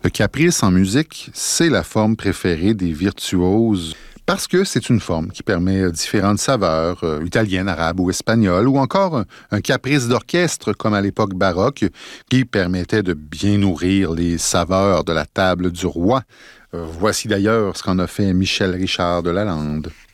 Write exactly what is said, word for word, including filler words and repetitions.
Le caprice en musique, c'est la forme préférée des virtuoses parce que c'est une forme qui permet différentes saveurs, euh, italiennes, arabes ou espagnoles, ou encore un, un caprice d'orchestre comme à l'époque baroque qui permettait de bien nourrir les saveurs de la table du roi. Euh, voici d'ailleurs ce qu'en a fait Michel Richard de Lalande.